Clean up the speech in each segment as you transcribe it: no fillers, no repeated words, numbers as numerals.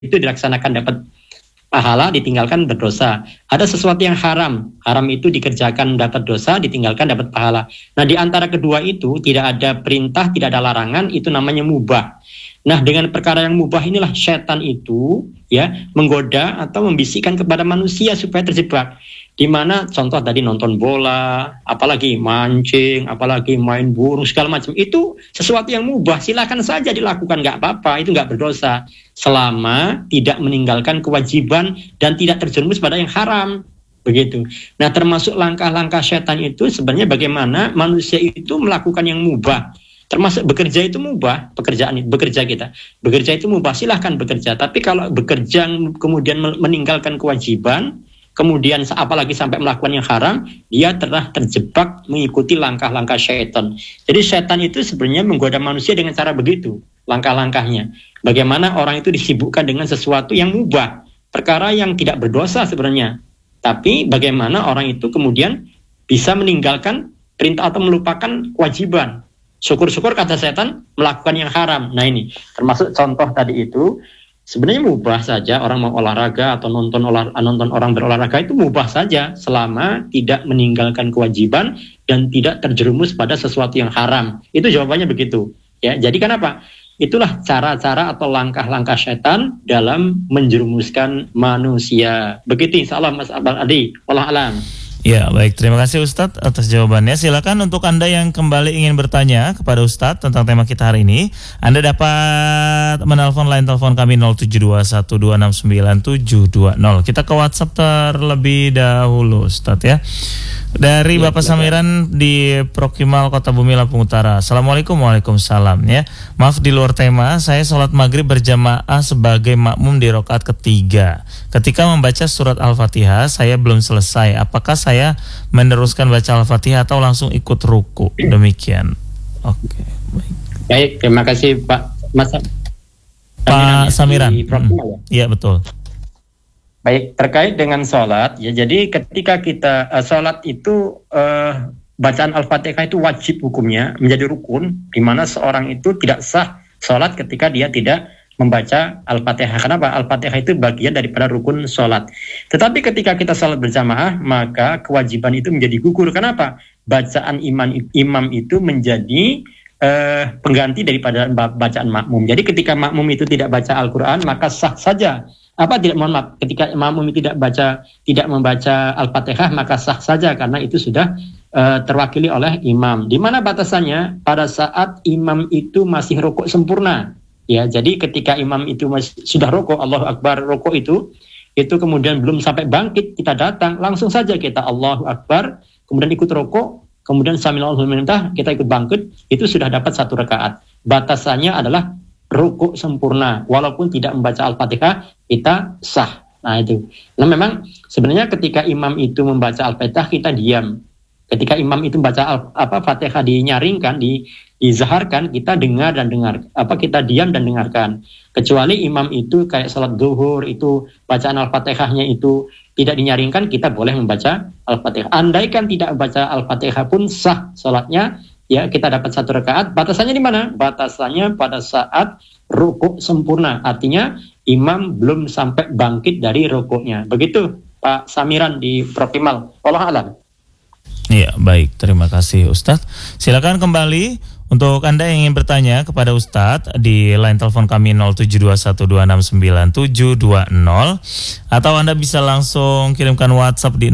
itu dilaksanakan dapat pahala, ditinggalkan berdosa. Ada sesuatu yang haram, haram itu dikerjakan dapat dosa, ditinggalkan dapat pahala. Nah, di antara kedua itu tidak ada perintah, tidak ada larangan, itu namanya mubah. Nah, dengan perkara yang mubah inilah setan itu ya menggoda atau membisikkan kepada manusia supaya terjebak. Di mana contoh tadi nonton bola, apalagi mancing, apalagi main burung segala macam, itu sesuatu yang mubah, silakan saja dilakukan, nggak apa-apa, itu nggak berdosa selama tidak meninggalkan kewajiban dan tidak terjerumus pada yang haram, begitu. Nah, termasuk langkah-langkah setan itu sebenarnya bagaimana manusia itu melakukan yang mubah. Termasuk bekerja itu mubah, bekerja kita. Bekerja itu mubah, silahkan bekerja. Tapi kalau bekerja kemudian meninggalkan kewajiban, kemudian apalagi sampai melakukan yang haram, dia telah terjebak mengikuti langkah-langkah syaitan. Jadi syaitan itu sebenarnya menggoda manusia dengan cara begitu, langkah-langkahnya. Bagaimana orang itu disibukkan dengan sesuatu yang mubah, perkara yang tidak berdosa sebenarnya. Tapi bagaimana orang itu kemudian bisa meninggalkan perintah atau melupakan kewajiban. Syukur-syukur kata setan melakukan yang haram. Nah, ini termasuk contoh tadi itu. Sebenarnya mubah saja orang mau olahraga atau nonton orang berolahraga, itu mubah saja selama tidak meninggalkan kewajiban dan tidak terjerumus pada sesuatu yang haram. Itu jawabannya begitu. Ya, jadi kenapa? Itulah cara-cara atau langkah-langkah setan dalam menjerumuskan manusia. Begitu insyaallah Mas Abang Adi. Wallahu a'lam. Ya, baik. Terima kasih Ustadz atas jawabannya. Silakan untuk Anda yang kembali ingin bertanya kepada Ustadz tentang tema kita hari ini, Anda dapat menelpon line telepon kami 0721269720. Kita ke WhatsApp terlebih dahulu, Ustadz ya. Dari Bapak Samiran di Prokimal Kota Bumi Lampung Utara. Assalamualaikum. Waalaikumsalam ya. Maaf di luar tema, saya sholat maghrib berjamaah sebagai makmum di rakaat ketiga. Ketika membaca surat Al-Fatihah, saya belum selesai. Apakah saya meneruskan baca Al-Fatihah atau langsung ikut ruku? Demikian. Oke, baik. Baik, terima kasih Pak Samiran. Iya, betul. Baik, terkait dengan sholat, ya jadi ketika kita sholat itu bacaan Al-Fatihah itu wajib hukumnya, menjadi rukun, di mana seorang itu tidak sah sholat ketika dia tidak membaca Al-Fatihah. Kenapa? Al-Fatihah itu bagian daripada rukun sholat. Tetapi ketika kita sholat berjamaah, maka kewajiban itu menjadi gugur. Kenapa? Bacaan imam itu menjadi pengganti daripada bacaan makmum. Jadi ketika makmum itu tidak baca Al-Quran, maka sah saja. Ketika makmum tidak membaca Al-Fatihah, maka sah saja karena itu sudah terwakili oleh imam. Di mana batasannya? Pada saat imam itu masih rukuk sempurna. Ya, jadi ketika imam itu sudah rukuk, Allahu Akbar, rukuk itu kemudian belum sampai bangkit, kita datang, langsung saja kita Allahu Akbar, kemudian ikut rukuk, kemudian sami'allahu liman hamidah, kita ikut bangkit, itu sudah dapat satu rakaat. Batasannya adalah rukuk sempurna, walaupun tidak membaca Al-Fatihah, kita sah. Nah itu. Nah memang sebenarnya ketika imam itu membaca Al-Fatihah, kita diam. Ketika imam itu membaca Fatihah dinyaringkan, dizaharkan, kita dengar dan dengar. Kita diam dan dengarkan. Kecuali imam itu kayak salat zuhur, itu bacaan Al-Fatihahnya itu tidak dinyaringkan, kita boleh membaca Al-Fatihah. Andaikan tidak membaca Al-Fatihah pun sah salatnya. Ya, kita dapat satu rakaat. Batasannya di mana? Batasannya pada saat rukuk sempurna. Artinya imam belum sampai bangkit dari rukuknya. Begitu Pak Samiran di Prokimal. Wallahu a'lam. Iya, baik. Terima kasih Ustadz. Silakan kembali untuk Anda yang ingin bertanya kepada Ustadz di line telepon kami 0721269720, atau Anda bisa langsung kirimkan WhatsApp di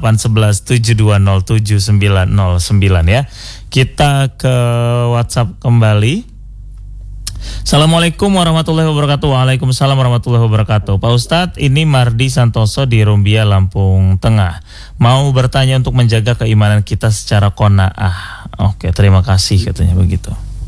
0811720799 ya. Kita ke WhatsApp kembali. Assalamualaikum warahmatullahi wabarakatuh. Waalaikumsalam warahmatullahi wabarakatuh. Pak Ustadz, ini Mardi Santoso di Rumbia, Lampung Tengah. Mau bertanya untuk menjaga keimanan kita secara qanaah. Oke, terima kasih katanya begitu.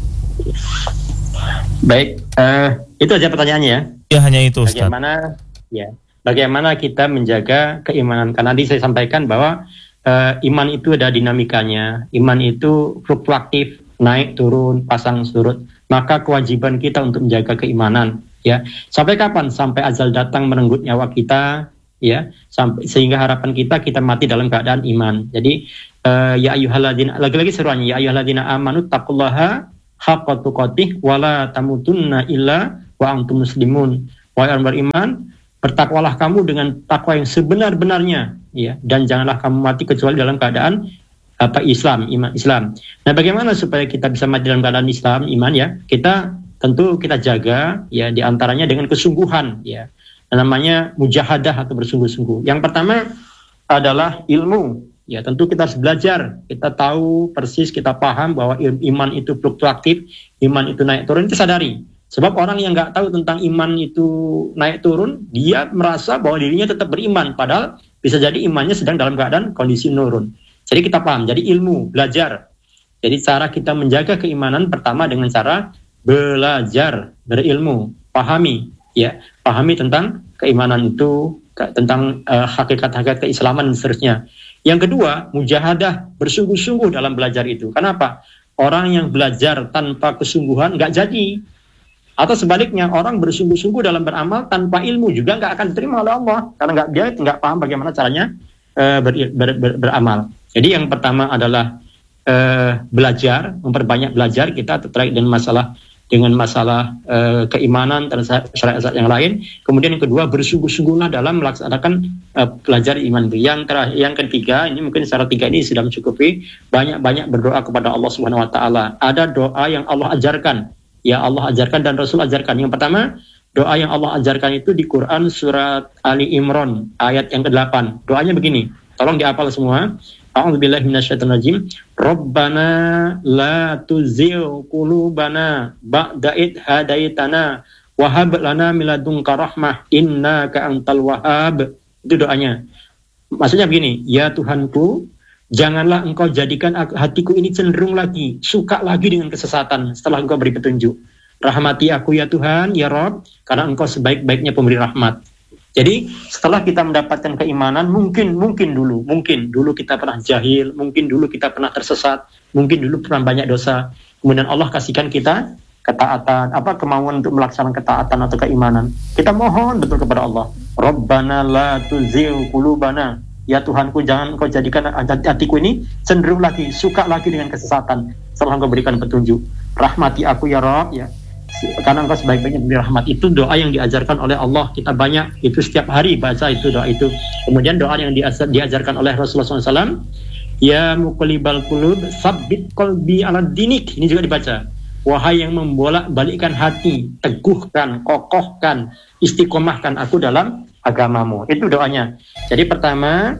Baik, itu aja pertanyaannya ya. Ya, hanya itu Ustadz. Bagaimana kita menjaga keimanan? Karena tadi saya sampaikan bahwa iman itu ada dinamikanya. Iman itu fluktuatif, naik turun, pasang surut. Maka kewajiban kita untuk menjaga keimanan, ya. Sampai kapan? Sampai ajal datang merenggut nyawa kita, ya. Sehingga harapan kita mati dalam keadaan iman. Jadi ya ayyuhalladzina, lagi-lagi seruannya, ya ayyuhalladzina amanu taqullaha haqqa tuqatih wa la tamutunna illa wa antum muslimun. wahai orang beriman, bertakwalah kamu dengan takwa yang sebenar-benarnya, ya, dan janganlah kamu mati kecuali dalam keadaan iman Islam. Nah, bagaimana supaya kita bisa mati dalam keadaan Islam, iman, ya? Kita jaga, ya, diantaranya dengan kesungguhan, ya. Namanya mujahadah atau bersungguh-sungguh. Yang pertama adalah ilmu. Ya, tentu kita harus belajar. Kita tahu persis, kita paham bahwa iman itu fluktuatif, iman itu naik turun, kita sadari. Sebab orang yang nggak tahu tentang iman itu naik turun, dia merasa bahwa dirinya tetap beriman, padahal bisa jadi imannya sedang dalam keadaan kondisi menurun. Jadi kita paham, jadi ilmu, belajar. Jadi cara kita menjaga keimanan pertama dengan cara belajar, berilmu, pahami, ya, pahami tentang keimanan itu, tentang hakikat-hakikat keislaman dan seterusnya. Yang kedua, mujahadah, bersungguh-sungguh dalam belajar itu. Kenapa? Orang yang belajar tanpa kesungguhan nggak jadi. Atau sebaliknya, orang bersungguh-sungguh dalam beramal tanpa ilmu juga nggak akan diterima oleh Allah, karena dia nggak paham bagaimana caranya beramal. Jadi yang pertama adalah belajar, memperbanyak belajar kita terkait dengan masalah keimanan terhadap syariat yang lain. Kemudian yang kedua, bersungguh-sungguhlah dalam melaksanakan belajar iman itu. Yang ketiga, ini mungkin secara tiga ini sudah mencukupi, banyak-banyak berdoa kepada Allah Subhanahu wa taala. Ada doa yang Allah ajarkan, ya, Allah ajarkan dan Rasul ajarkan. Yang pertama, doa yang Allah ajarkan itu di Quran surat Ali Imran ayat yang ke-8. Doanya begini, tolong dihafal semua. A'udzubillahi minasyaitonirrajim. Rabbana la tuzigh qulubana ba'da id hadaitana wa hab lana min ladunka rahmah innaka antal wahhab. Itu doanya. Maksudnya begini, ya Tuhanku, janganlah engkau jadikan hatiku ini cenderung lagi, suka lagi dengan kesesatan setelah engkau beri petunjuk. Rahmati aku ya Tuhan, ya Rabb, karena engkau sebaik-baiknya pemberi rahmat. Jadi setelah kita mendapatkan keimanan, mungkin dulu kita pernah jahil, mungkin dulu kita pernah tersesat, mungkin dulu pernah banyak dosa. Kemudian Allah kasihkan kita ketaatan, kemauan untuk melaksanakan ketaatan atau keimanan. Kita mohon betul kepada Allah. Rabbana la tuzigh qulubana. Ya Tuhanku, jangan engkau jadikan hatiku ini cenderung lagi, suka lagi dengan kesesatan setelah engkau berikan petunjuk. Rahmati aku ya Rabb, ya, karena engkau sebaik-baiknya memberi rahmat. Itu doa yang diajarkan oleh Allah. Kita banyak itu setiap hari baca itu doa itu. Kemudian doa yang diajarkan oleh Rasulullah SAW, ya muqallibal qulub tsabbit qalbi ala dinik. Ini juga dibaca. Wahai yang membolak-balikkan hati, teguhkan, kokohkan, istiqomahkan aku dalam agamamu. Itu doanya. Jadi pertama,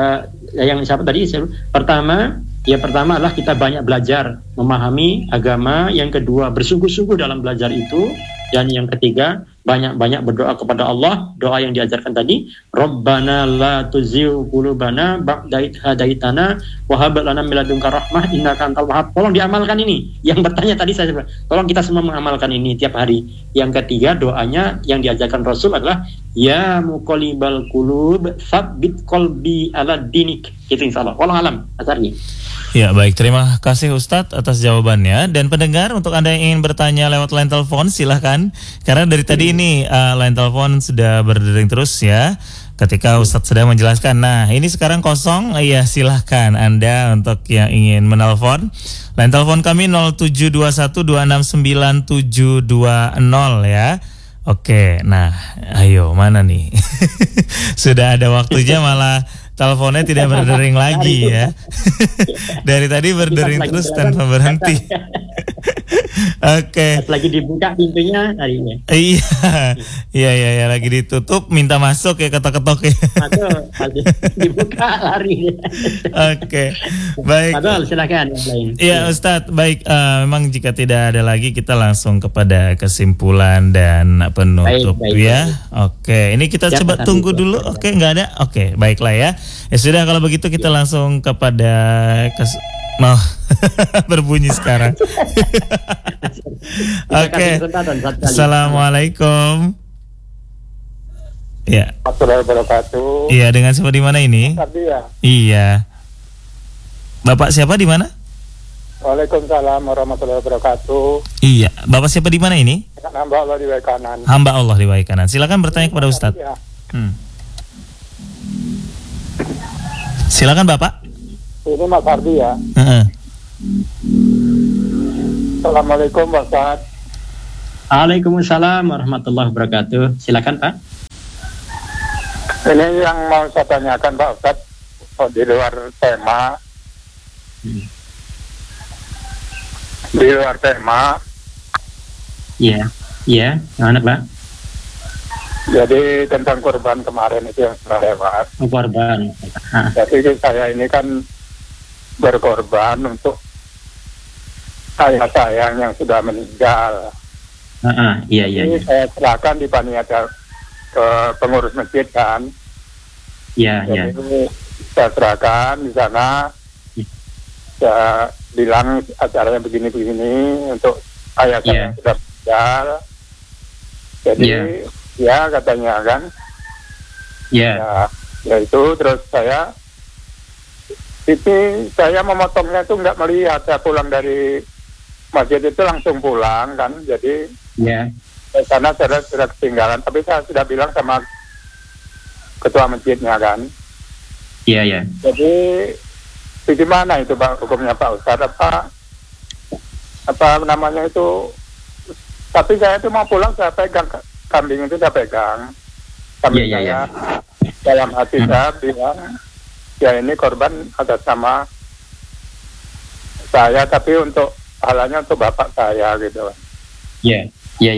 pertama adalah kita banyak belajar, memahami agama. Yang kedua, bersungguh-sungguh dalam belajar itu. Dan yang ketiga, banyak-banyak berdoa kepada Allah. Doa yang diajarkan tadi, Rabbana la tuzigh qulubana ba'da id hadaitana wa hab lana min ladunka rahmah innaka antal wahhab. Tolong diamalkan ini. Yang bertanya tadi saya bilang, tolong kita semua mengamalkan ini tiap hari. Yang ketiga, doanya yang diajarkan Rasul adalah ya muqallibal qulub tsabbit qalbi ala dinik. Itu insyaallah. Wallahu alam asarnya. Ya, baik, terima kasih Ustadz atas jawabannya. Dan pendengar, untuk Anda yang ingin bertanya lewat line telepon, silahkan. Karena dari tadi ini line telepon sudah berdering terus ya, ketika Ustadz sudah menjelaskan. Nah, ini sekarang kosong, ya silahkan Anda untuk yang ingin menelpon. Line telepon kami 0721269720 ya. Oke, nah ayo mana nih? Sudah ada waktunya malah teleponnya tidak berdering lagi ya. Dari tadi berdering terus tanpa berhenti. Oke. Lagi dibuka pintunya harinya. Iya, lagi ditutup, minta masuk ya, ketok-ketok ya. Masuk, dibuka lari. Oke, baik. Padahal silakan yang lain. Iya Ustadz, baik. Memang jika tidak ada lagi, kita langsung kepada kesimpulan dan penutup ya. Oke, ini kita coba tunggu dulu. Oke, nggak ada. Oke, baiklah ya. Ya sudah, kalau begitu kita langsung kepada berbunyi sekarang. Oke. Assalamualaikum. Ya. Warahmatullahi wabarakatuh. Iya, dengan siapa di mana ini? Ya. Iya. Bapak siapa di mana? Waalaikumsalam warahmatullahi wabarakatuh. Iya, Bapak siapa di mana ini? Hamba Allah di Waikanan. Hamba Allah di Waikanan. Silakan bertanya kepada Ustadz. Ya. Silakan Bapak. Ini Mas Ardi ya. Assalamualaikum Pak Ustadz. Waalaikumsalam warahmatullahi wabarakatuh. Silakan Pak. Ini yang mau saya tanyakan Pak Ustadz, di luar tema. Di luar tema. Iya, gimana Pak? Jadi tentang korban kemarin itu yang sudah lewat. Korban. Jadi saya ini kan berkorban untuk ayah saya yang sudah meninggal. Iya. Ini saya serahkan di panitia ke pengurus masjid kan. Iya. Jadi saya serahkan di sana. Saya bilang acaranya begini-begini untuk ayah saya yang sudah meninggal. Jadi ya katanya kan. Ya itu terus saya memotongnya itu nggak melihat, saya pulang dari masjid itu langsung pulang kan, jadi karena saya sudah ketinggalan, tapi saya sudah bilang sama ketua masjidnya kan. Jadi gimana itu Pak hukumnya Pak Ustadz, apa namanya itu, tapi saya itu mau pulang, saya pegang kambing itu, saya pegang kambing saya. Dalam hati saya bilang ya ini korban atas nama saya, tapi untuk halanya untuk bapak saya gitu. Iya.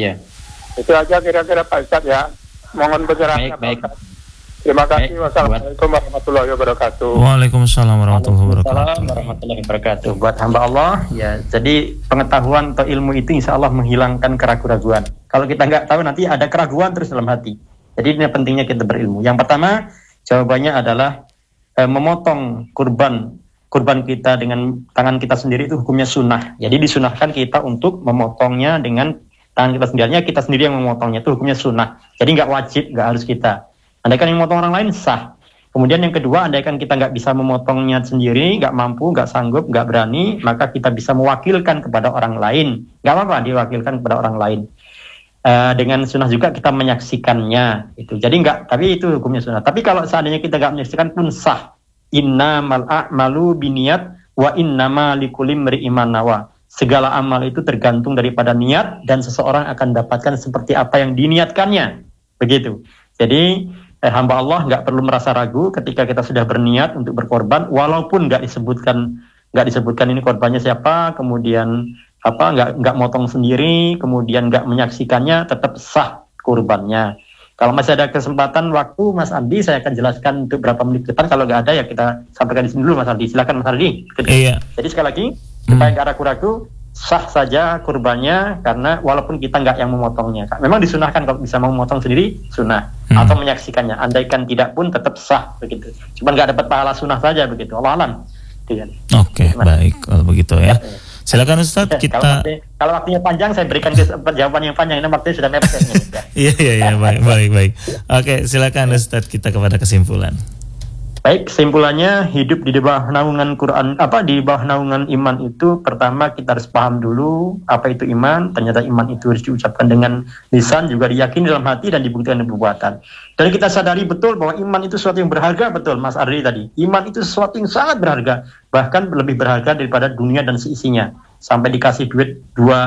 Itu aja kira-kira Pak Ustadz ya. Mohon pencerahannya Pak Ustadz. Terima kasih. Wassalamualaikum warahmatullahi wabarakatuh. Waalaikumsalam warahmatullahi wabarakatuh. Buat hamba Allah, ya, jadi pengetahuan atau ilmu itu insya Allah menghilangkan keraguan-keraguan. Kalau kita nggak tahu nanti ada keraguan terus dalam hati. Jadi ini pentingnya kita berilmu. Yang pertama, jawabannya adalah memotong kurban kita dengan tangan kita sendiri itu hukumnya sunnah. Jadi disunahkan kita untuk memotongnya dengan tangan kita sendiri. Kita sendiri yang memotongnya itu hukumnya sunnah. Jadi nggak wajib, nggak harus kita. Andaikan yang memotong orang lain sah. Kemudian yang kedua, andaikan kita nggak bisa memotongnya sendiri, nggak mampu, nggak sanggup, nggak berani, maka kita bisa mewakilkan kepada orang lain. Nggak apa-apa diwakilkan kepada orang lain. Dengan sunnah juga kita menyaksikannya. Itu. Jadi tapi itu hukumnya sunnah. Tapi kalau seandainya kita nggak menyaksikan pun sah. Innamal a'malu biniyat wa innama likulli imri'in ma nawa. Segala amal itu tergantung daripada niat dan seseorang akan dapatkan seperti apa yang diniatkannya. Begitu. Jadi hamba Allah nggak perlu merasa ragu ketika kita sudah berniat untuk berkorban, walaupun nggak disebutkan ini korbannya siapa, kemudian nggak motong sendiri, kemudian nggak menyaksikannya, tetap sah kurbannya. Kalau masih ada kesempatan waktu Mas Andi, saya akan jelaskan untuk berapa menit ke depan. Kalau nggak ada ya kita sampaikan di sini dulu Mas Andi. Silakan Mas Andi. Iya. Jadi sekali lagi supaya nggak ragu-ragu, sah saja kurbannya karena walaupun kita nggak yang memotongnya. Memang disunahkan kalau bisa mau memotong sendiri sunnah atau menyaksikannya. Andaikan tidak pun tetap sah begitu. Cuma nggak dapat pahala sunnah saja begitu. Allah alam. Oke, baik kalau begitu ya. Silakan Ustadz kita. Kalau waktunya panjang saya berikan jawaban yang panjang. Ini waktunya sudah mepet. Iya baik. Oke, silakan Ustadz kita kepada kesimpulan. Baik, kesimpulannya hidup di bawah naungan Quran, di bawah naungan iman itu pertama kita harus paham dulu apa itu iman. Ternyata iman itu harus diucapkan dengan lisan, juga diyakini dalam hati dan dibuktikan dengan perbuatan. Dan kita sadari betul bahwa iman itu sesuatu yang berharga, betul Mas Ardi tadi. Iman itu sesuatu yang sangat berharga, bahkan lebih berharga daripada dunia dan seisinya. Sampai dikasih duit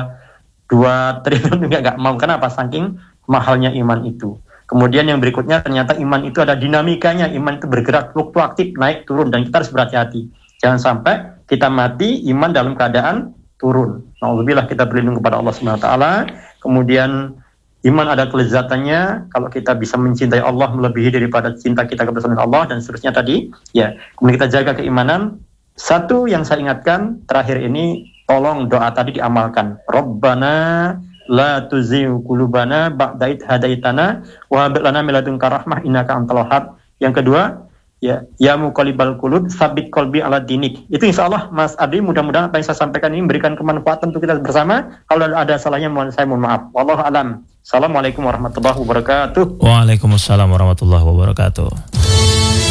2 triliun nggak mau. Kenapa? Saking mahalnya iman itu. Kemudian yang berikutnya ternyata iman itu ada dinamikanya, iman itu bergerak fluktuatif, naik turun, dan kita harus berhati-hati. Jangan sampai kita mati iman dalam keadaan turun. Alhamdulillah kita berlindung kepada Allah SWT. Kemudian iman ada kelezatannya kalau kita bisa mencintai Allah melebihi daripada cinta kita kepada Allah dan seterusnya tadi. Ya, kemudian kita jaga keimanan. Satu yang saya ingatkan terakhir ini, tolong doa tadi diamalkan. Rabbana la tuzigh qulubana ba'da idh hadaitana wa hab lana min ladunka rahmah innaka antal wahhab. Yang kedua, ya muqallibal qulub tsabbit qalbi ala dinik. Itu insyaallah Mas Adi, mudah-mudahan apa yang saya sampaikan ini memberikan kemanfaatan untuk kita bersama. Kalau ada salahnya saya mohon maaf. Wallahu alam. Assalamualaikum warahmatullahi wabarakatuh. Waalaikumsalam warahmatullahi wabarakatuh.